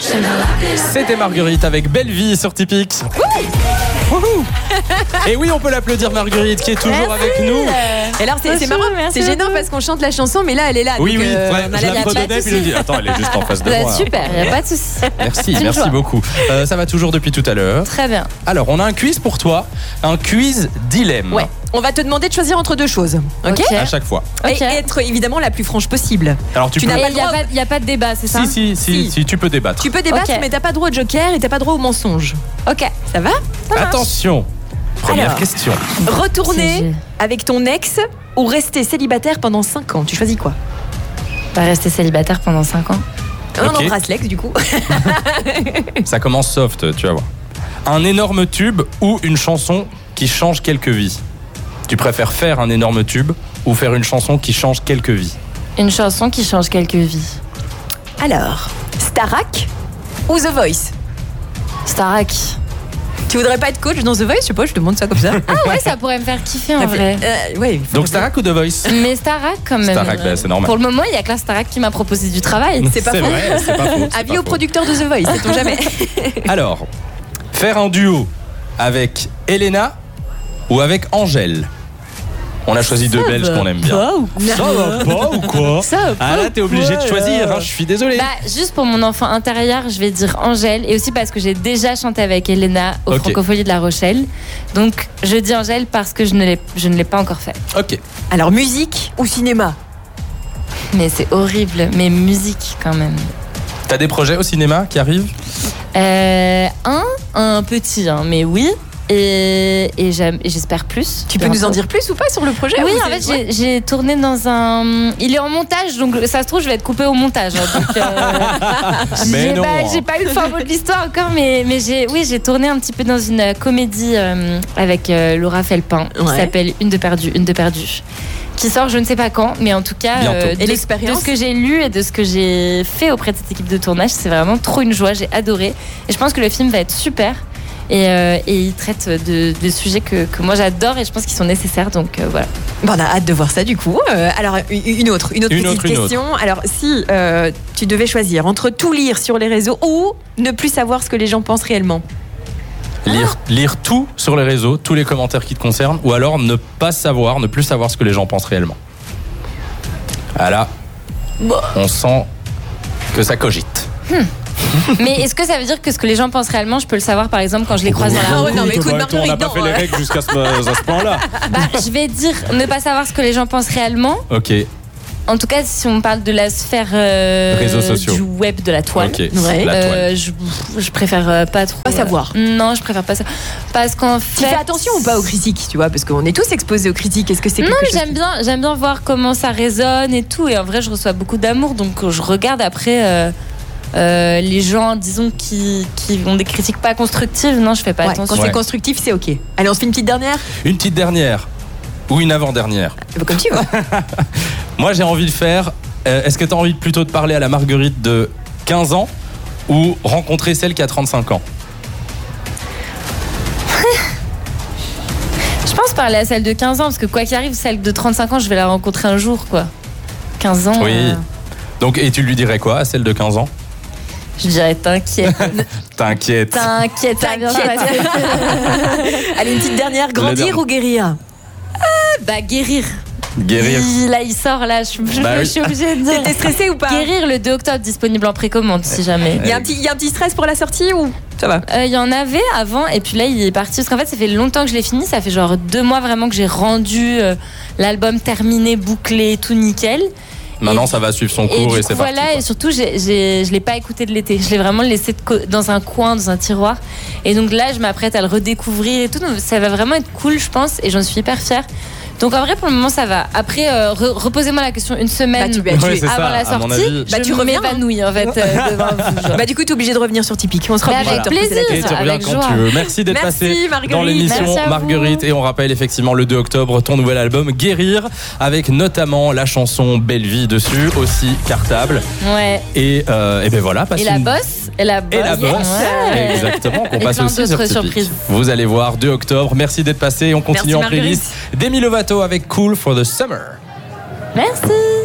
j'aime bien. C'était Marguerite avec Belle Vie sur Typique. Et oui, on peut l'applaudir, Marguerite, qui est toujours avec nous. Et alors, c'est marrant, c'est gênant parce qu'on chante la chanson, mais là, elle est là. Oui, donc, oui, on a je la la redonnais, puis je dis attends, elle est juste en face de moi. Super, il n'y a pas de souci. Merci beaucoup. Ça va toujours depuis tout à l'heure. Très bien. Alors, on a un quiz pour toi, un quiz dilemme. Ouais. On va te demander de choisir entre deux choses, ok? À chaque fois. Ok. Et être évidemment la plus franche possible. Alors, tu peux. n'as pas le Il droit. n'y a pas de débat, c'est ça? Si, tu peux débattre. Tu peux débattre, Ok. mais t'as pas droit au joker et t'as pas droit au mensonge. Ok. Ça va? Attention. Première Alors. question. Retourner avec ton ex ou rester célibataire pendant 5 ans. Tu choisis quoi? Pas rester célibataire pendant 5 ans. On Ok. embrasse l'ex du coup. Ça commence soft, tu vas voir. Un énorme tube ou une chanson qui change quelques vies? Tu préfères faire un énorme tube ou faire une chanson qui change quelques vies? Une chanson qui change quelques vies. Alors, Starac ou The Voice? Starac. Tu voudrais pas être coach dans The Voice? Je sais pas, je te demande ça comme ça. Ah ouais, ça pourrait me faire kiffer en vrai. Ouais, Donc Starac ou The Voice? Mais Starac quand même. Starac, bah, c'est normal. Pour le moment, il y a que la Starac qui m'a proposé du travail. C'est pas faux. vrai, c'est pas faux. Avis au producteur de The Voice, sait-on jamais. Alors, faire un duo avec Elena ou avec Angèle? On a choisi deux Belges qu'on aime bien. Ça va pas ou quoi? Ça va pas Ah là, ou t'es obligé de quoi choisir, hein, je suis désolé. Bah, juste pour mon enfant intérieur, je vais dire Angèle. Et aussi parce que j'ai déjà chanté avec Elena au Ok. Francophonie de La Rochelle. Donc, je dis Angèle parce que je ne l'ai pas encore fait. Ok. Alors, musique ou cinéma? Mais c'est horrible. Mais musique quand même. T'as des projets au cinéma qui arrivent? Un petit, hein, mais oui. Et j'espère plus. Tu peux nous en dire plus ou pas sur le projet? Oui, ou en c'est- fait, j'ai tourné dans un. Il est en montage, donc ça se trouve, je vais être coupée au montage. Hein, donc, Mais non. j'ai pas eu le fin mot de l'histoire encore, mais j'ai tourné un petit peu dans une comédie avec Laura Felpin qui Ouais. s'appelle Une de perdue, qui sort je ne sais pas quand, mais en tout cas, Bientôt. Et de l'expérience ce que j'ai lu et de ce que j'ai fait auprès de cette équipe de tournage, c'est vraiment trop une joie, j'ai adoré. Et je pense que le film va être super. Et il traite de sujets que moi j'adore et je pense qu'ils sont nécessaires, donc voilà. Bon, on a hâte de voir ça du coup. Alors, une autre petite question. Alors, si tu devais choisir entre tout lire sur les réseaux ou ne plus savoir ce que les gens pensent réellement? Lire tout sur les réseaux, tous les commentaires qui te concernent, ou alors ne plus savoir ce que les gens pensent réellement. Voilà. On sent que ça cogite. Mais est-ce que ça veut dire que ce que les gens pensent réellement, je peux le savoir par exemple quand je les croise dans la Ah rue? ouais, non, mais écoute, on n'a Marguerite, pas non, fait les règles jusqu'à ce point-là. Bah, je vais dire ne pas savoir ce que les gens pensent réellement. Ok. En tout cas, si on parle de la sphère Réseaux sociaux. du web, de la toile, Ok. Ouais. La toile. je préfère pas trop. Pas savoir. Non, je préfère pas ça. Parce qu'en Tu fait. fais attention ou pas aux critiques, tu vois, parce qu'on est tous exposés aux critiques. Est-ce que c'est Non, quelque mais chose j'aime bien voir comment ça résonne et tout. Et en vrai, je reçois beaucoup d'amour, donc je regarde après. Les gens, disons, qui ont des critiques pas constructives, non, je fais pas Ouais, attention. quand c'est constructif, c'est ok. Allez, on se fait une petite dernière? Une petite dernière ou une avant-dernière? Comme tu veux. Moi, j'ai envie de faire. Est-ce que tu as envie plutôt de parler à la Marguerite de 15 ans ou rencontrer celle qui a 35 ans? Je pense parler à celle de 15 ans, parce que quoi qu'il arrive, celle de 35 ans, je vais la rencontrer un jour, quoi. 15 ans. Oui. Donc, et tu lui dirais quoi à celle de 15 ans? Je dirais t'inquiète. T'inquiète. T'inquiète, ça va bien se passer. Allez, une petite dernière. Grandir dernier. ou guérir? Bah, guérir. Guérir. Là, il sort, là, je Bah oui. suis obligée de dire. T'es stressée ou pas? Guérir le 2 octobre, disponible en précommande, si jamais. Il y a un petit stress pour la sortie ou ça va? Il y en avait avant, et puis là, il est parti. Parce qu'en fait, ça fait longtemps que je l'ai fini. Ça fait genre 2 mois vraiment que j'ai rendu l'album terminé, bouclé, tout nickel. Maintenant, Et- ça va suivre son Et cours et du c'est coup, parti. voilà, et surtout, je l'ai pas écouté de l'été. Je l'ai vraiment laissé dans un coin, dans un tiroir. Et donc là, je m'apprête à le redécouvrir et tout. Donc, ça va vraiment être cool, je pense, et j'en suis hyper fière. Donc en vrai, pour le moment, ça va. Après, reposez-moi la question une semaine Bah, Ouais, c'est avant ça, la à mon sortie. avis. Bah, tu je reviens, m'évanouis en fait devant vous. genre. Bah du coup, t'es obligé de revenir sur Tipeee. On sera Mais obligé avec de te reposer la plaisir. Et question. tu reviens Avec quand joie. tu veux. Merci d'être Merci, passé Marguerite. dans l'émission, Merci à vous. Marguerite. Et on rappelle effectivement le 2 octobre ton nouvel album Guérir, avec notamment la chanson Belle Vie dessus, aussi cartable. Ouais. Et ben voilà. passe Et la une- bosse. Et la bosse. Et la bosse, Ouais. exactement, qu'on Et passe plein aussi sur d'autres Tipeee. surprises. Vous allez voir 2 octobre. Merci d'être passé. On continue Merci, en playlist. Demi Lovato avec Cool for the Summer. Merci.